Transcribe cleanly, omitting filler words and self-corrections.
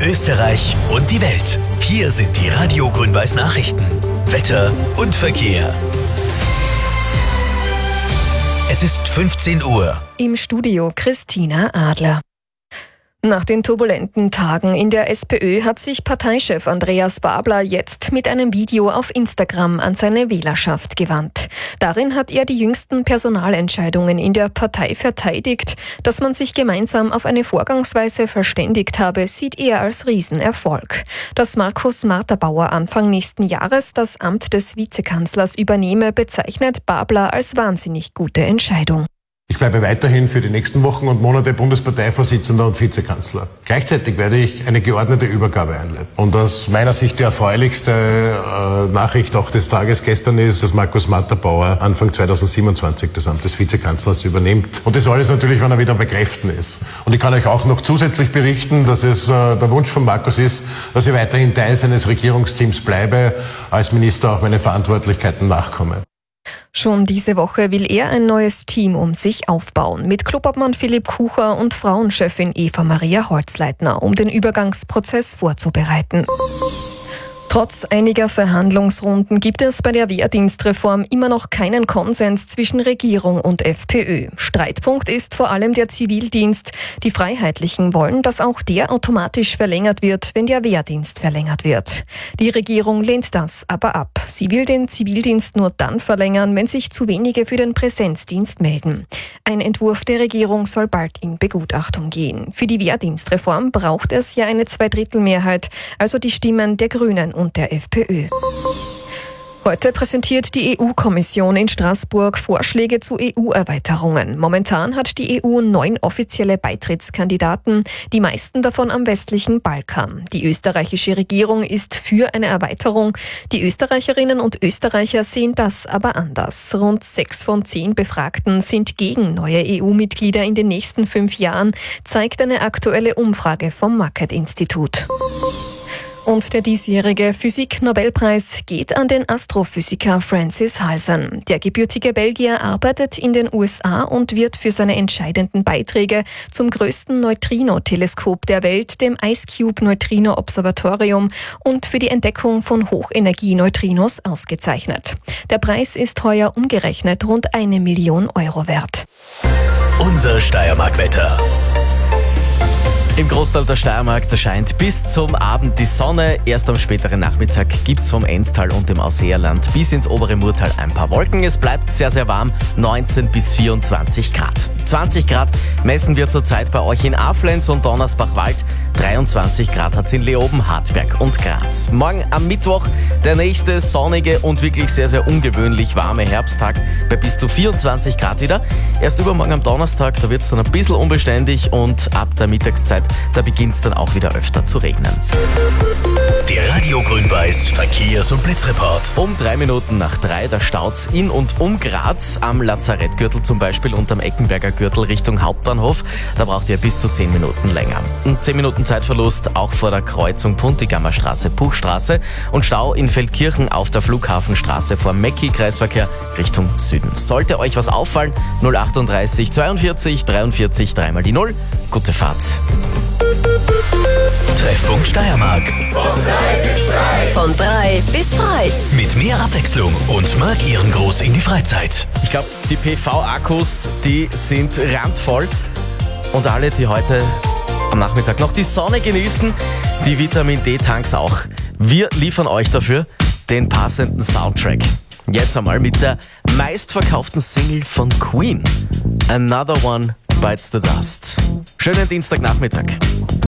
Österreich und die Welt. Hier sind die Radio Grün-Weiß Nachrichten. Wetter und Verkehr. Es ist 15 Uhr. Im Studio Christina Adler. Nach den turbulenten Tagen in der SPÖ hat sich Parteichef Andreas Babler jetzt mit einem Video auf Instagram an seine Wählerschaft gewandt. Darin hat er die jüngsten Personalentscheidungen in der Partei verteidigt. Dass man sich gemeinsam auf eine Vorgangsweise verständigt habe, sieht er als Riesenerfolg. Dass Markus Marterbauer Anfang nächsten Jahres das Amt des Vizekanzlers übernehme, bezeichnet Babler als wahnsinnig gute Entscheidung. Ich bleibe weiterhin für die nächsten Wochen und Monate Bundesparteivorsitzender und Vizekanzler. Gleichzeitig werde ich eine geordnete Übergabe einleiten. Und aus meiner Sicht die erfreulichste Nachricht auch des Tages gestern ist, dass Markus Marterbauer Anfang 2027 das Amt des Vizekanzlers übernimmt. Und das alles natürlich, wenn er wieder bei Kräften ist. Und ich kann euch auch noch zusätzlich berichten, dass es der Wunsch von Markus ist, dass ich weiterhin Teil seines Regierungsteams bleibe, als Minister auch meine Verantwortlichkeiten nachkomme. Schon diese Woche will er ein neues Team um sich aufbauen, mit Klubobmann Philipp Kucher und Frauenchefin Eva Maria Holzleitner, um den Übergangsprozess vorzubereiten. Trotz einiger Verhandlungsrunden gibt es bei der Wehrdienstreform immer noch keinen Konsens zwischen Regierung und FPÖ. Streitpunkt ist vor allem der Zivildienst. Die Freiheitlichen wollen, dass auch der automatisch verlängert wird, wenn der Wehrdienst verlängert wird. Die Regierung lehnt das aber ab. Sie will den Zivildienst nur dann verlängern, wenn sich zu wenige für den Präsenzdienst melden. Ein Entwurf der Regierung soll bald in Begutachtung gehen. Für die Wehrdienstreform braucht es ja eine Zweidrittelmehrheit, also die Stimmen der Grünen und der FPÖ. Heute präsentiert die EU-Kommission in Straßburg Vorschläge zu EU-Erweiterungen. Momentan hat die EU 9 offizielle Beitrittskandidaten, die meisten davon am westlichen Balkan. Die österreichische Regierung ist für eine Erweiterung. Die Österreicherinnen und Österreicher sehen das aber anders. Rund 6 von 10 Befragten sind gegen neue EU-Mitglieder in den nächsten 5 Jahren, zeigt eine aktuelle Umfrage vom Market-Institut. Und der diesjährige Physik-Nobelpreis geht an den Astrophysiker Francis Halsan. Der gebürtige Belgier arbeitet in den USA und wird für seine entscheidenden Beiträge zum größten Neutrino-Teleskop der Welt, dem IceCube-Neutrino-Observatorium, und für die Entdeckung von Hochenergie-Neutrinos ausgezeichnet. Der Preis ist heuer umgerechnet rund 1 Million Euro wert. Unser Steiermark-Wetter. Im Großteil der Steiermark, da scheint bis zum Abend die Sonne. Erst am späteren Nachmittag gibt's vom Enztal und dem Ausseerland bis ins obere Murtal ein paar Wolken. Es bleibt sehr, sehr warm, 19 bis 24 Grad. 20 Grad messen wir zurzeit bei euch in Aflenz und Donnersbach-Wald. 23 Grad hat's in Leoben, Hartberg und Graz. Morgen am Mittwoch der nächste sonnige und wirklich sehr, sehr ungewöhnlich warme Herbsttag bei bis zu 24 Grad wieder. Erst übermorgen am Donnerstag, da wird's dann ein bisschen unbeständig und ab der Mittagszeit, da beginnt es dann auch wieder öfter zu regnen. Der Radio Grün-Weiß Verkehrs- und Blitzreport. Um 3 Minuten nach 3, da staut's in und um Graz, am Lazarettgürtel zum Beispiel und am Eckenberger Gürtel Richtung Hauptbahnhof. Da braucht ihr bis zu 10 Minuten länger. Und 10 Minuten Zeitverlust auch vor der Kreuzung Puntigammer Straße, Buchstraße und Stau in Feldkirchen auf der Flughafenstraße vor Mecki, Kreisverkehr Richtung Süden. Sollte euch was auffallen, 038 42 43 3 die 0. Gute Fahrt. Treffpunkt Steiermark. Von 3 bis frei. Mit mehr Abwechslung und markieren groß in die Freizeit. Ich glaube, die PV-Akkus, die sind randvoll. Und alle, die heute am Nachmittag noch die Sonne genießen, die Vitamin-D-Tanks auch. Wir liefern euch dafür den passenden Soundtrack. Jetzt einmal mit der meistverkauften Single von Queen. Another One Bites the Dust. Schönen Dienstagnachmittag.